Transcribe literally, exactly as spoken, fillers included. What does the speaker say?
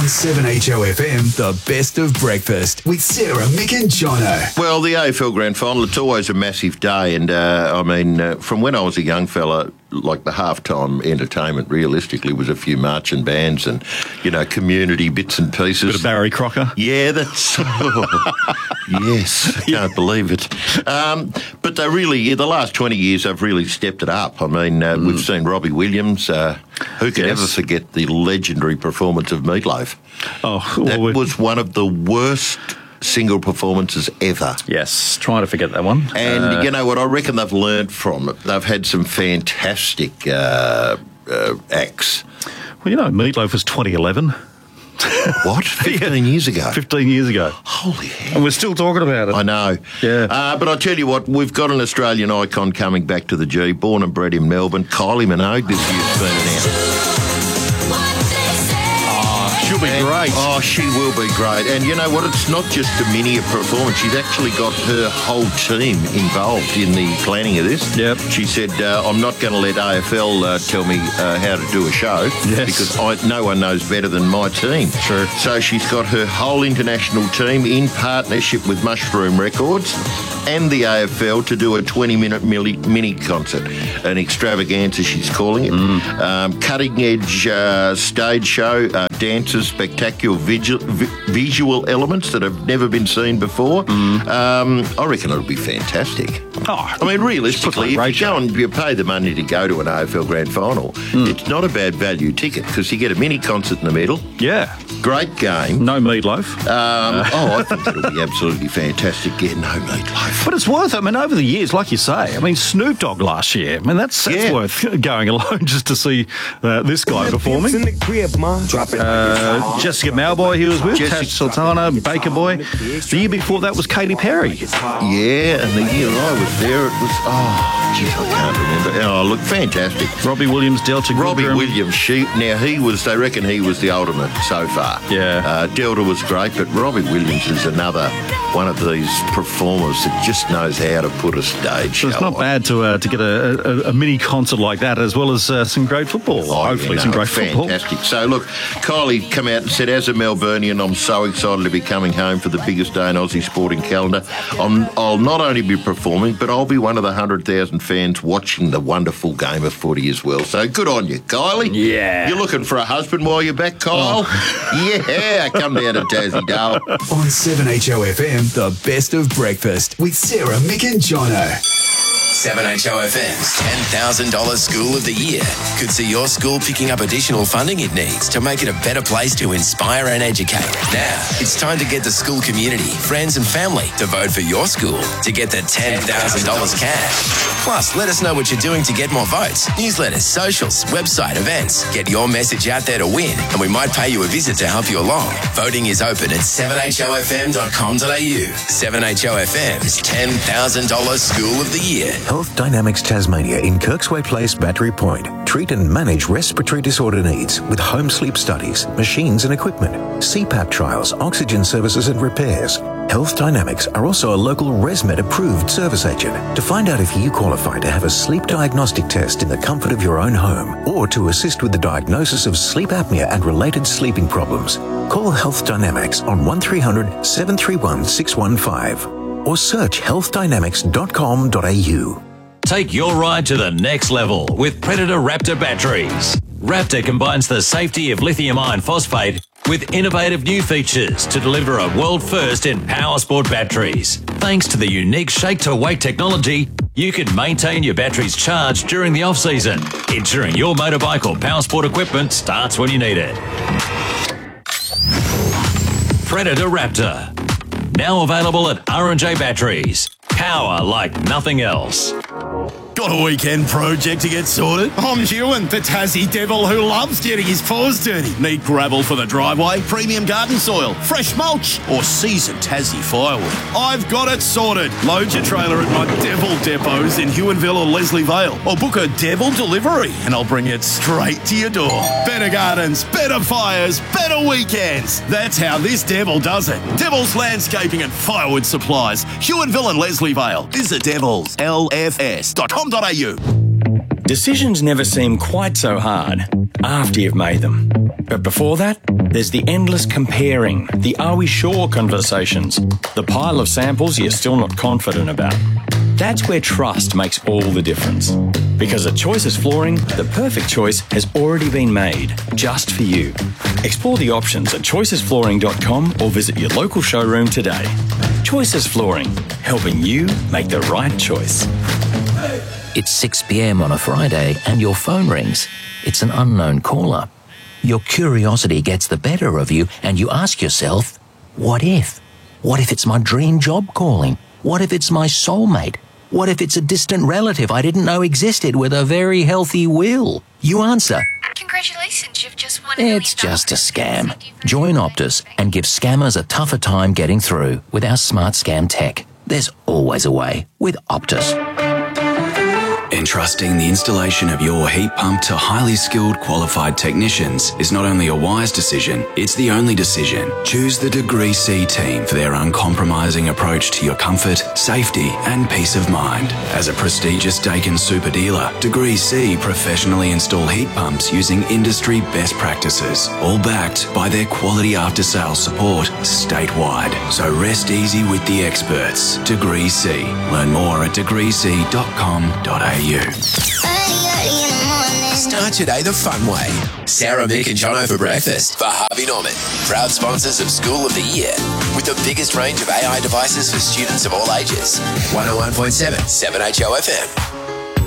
On seven H O F M, the best of breakfast with Sarah, Mick and Jono. Well, the A F L Grand Final, it's always a massive day. And, uh, I mean, uh, from when I was a young fella, like the halftime entertainment realistically was a few marching bands and, you know, community bits and pieces. Bit of Barry Crocker. Yeah, that's... Oh, yes, I can't believe it. Um, but they really, the last twenty years, they've really stepped it up. I mean, uh, mm. we've seen Robbie Williams. Uh, who can yes. ever forget the legendary performance of Meatloaf? Oh, That well, was one of the worst single performances ever. Yes, trying to forget that one. And uh, you know what? I reckon they've learned from it. They've had some fantastic uh, uh, acts. Well, you know, Meatloaf was twenty eleven. What? fifteen years ago? fifteen years ago. Holy hell. And we're still talking about it. I know. Yeah. Uh, but I tell you what, we've got an Australian icon coming back to the G, born and bred in Melbourne. Kylie Minogue this year's been announced. She'll be And- great. Oh, she will be great. And you know what? It's not just a mini performance. She's actually got her whole team involved in the planning of this. Yep. She said, uh, I'm not going to let A F L uh, tell me uh, how to do a show Yes. because I, no one knows better than my team. Sure. So she's got her whole international team in partnership with Mushroom Records and the A F L to do a twenty-minute mini concert, an extravaganza she's calling it. Mm. Um, cutting-edge uh, stage show, uh, dances, spectacular visual, vi- visual elements that have never been seen before. Mm. Um, I reckon it'll be fantastic. Oh, I mean, realistically, if you go and you pay the money to go to an A F L Grand Final, Mm. it's not a bad value ticket because you get a mini concert in the middle. yeah. Great game. No Meatloaf. Um, oh, I think it'll be absolutely fantastic. Yeah, no Meatloaf. But it's worth it. I mean, over the years, like you say, I mean, Snoop Dogg last year, I mean, that's, that's Yeah. worth going alone just to see uh, this guy performing. Uh, Jessica Mauboy he was with, Jessica- Tash Sultana, Baker Boy. The year before that was Katy Perry. Yeah, and the year I was there, it was, oh, geez, I can't remember. Oh, look, fantastic. Robbie Williams, Delta Robbie Goodrum. Williams, she, now he was, they reckon he was the ultimate so far. Yeah. Uh, Delta was great, but Robbie Williams is another one of these performers that just knows how to put a stage So it's show not on. bad to uh, to get a, a, a mini concert like that, as well as uh, some great football. Oh, Hopefully, yeah, some no, great football. fantastic. So, look, Kylie come out and said, as a Melburnian, I'm so excited to be coming home for the biggest day in Aussie sporting calendar. I'm, I'll not only be performing, but I'll be one of the one hundred thousand fans watching the wonderful game of footy as well. So, good on you, Kylie. Yeah. You're looking for a husband while you're back, Kyle? Oh. Yeah, come down to Tassie, Dale. On seven H O F M, the best of breakfast with Sarah, Mick and Jono. seven H O F M's ten thousand dollars School of the Year could see your school picking up additional funding it needs to make it a better place to inspire and educate. Now, it's time to get the school community, friends and family to vote for your school to get the ten thousand dollars cash. Plus, let us know what you're doing to get more votes. Newsletters, socials, website, events. Get your message out there to win, and we might pay you a visit to help you along. Voting is open at seven H O F M dot com dot a u. seven H O F M's ten thousand dollars School of the Year. Health Dynamics Tasmania in Kirksway Place, Battery Point. Treat and manage respiratory disorder needs with home sleep studies, machines and equipment, C PAP trials, oxygen services and repairs. Health Dynamics are also a local ResMed approved service agent. To find out if you qualify to have a sleep diagnostic test in the comfort of your own home or to assist with the diagnosis of sleep apnea and related sleeping problems, call Health Dynamics on one three hundred, seven three one, six one five or search health dynamics dot com dot a u. Take your ride to the next level with Predator Raptor batteries. Raptor combines the safety of lithium iron phosphate with innovative new features to deliver a world first in power sport batteries. Thanks to the unique shake-to-wake technology, you can maintain your batteries charged during the off-season, ensuring your motorbike or power sport equipment starts when you need it. Predator Raptor. Now available at R and J Batteries. Power like nothing else. Got a weekend project to get sorted? I'm Ewan, the Tassie devil who loves getting his paws dirty. Need gravel for the driveway, premium garden soil, fresh mulch, or seasoned Tassie firewood? I've got it sorted. Load your trailer at my devil depots in Huonville or Leslie Vale, or book a devil delivery and I'll bring it straight to your door. Better gardens, better fires, better weekends. That's how this devil does it. Devil's Landscaping and Firewood Supplies, Huonville and Leslie Vale. Visit devils l f s dot com dot a u. Decisions never seem quite so hard after you've made them. But before that, there's the endless comparing, the are we sure conversations, the pile of samples you're still not confident about. That's where trust makes all the difference. Because at Choices Flooring, the perfect choice has already been made, just for you. Explore the options at choices flooring dot com or visit your local showroom today. Choices Flooring, helping you make the right choice. It's six p.m. on a Friday and your phone rings. It's an unknown caller. Your curiosity gets the better of you and you ask yourself, what if? What if it's my dream job calling? What if it's my soulmate? What if it's a distant relative I didn't know existed with a very healthy will? You answer, congratulations, you've just won. It's just a scam. Join Optus and give scammers a tougher time getting through with our smart scam tech. There's always a way with Optus. Entrusting the installation of your heat pump to highly skilled, qualified technicians is not only a wise decision, it's the only decision. Choose the Degree C team for their uncompromising approach to your comfort, safety and peace of mind. As a prestigious Daikin super dealer, Degree C professionally install heat pumps using industry best practices, all backed by their quality after-sales support statewide. So rest easy with the experts. Degree C. Learn more at degree c dot com dot a u. Start your day the fun way. Sarah, Mick and Jono for breakfast for Harvey Norman. Proud sponsors of School of the Year. With the biggest range of A I devices for students of all ages. one oh one point seven, seven H O F M.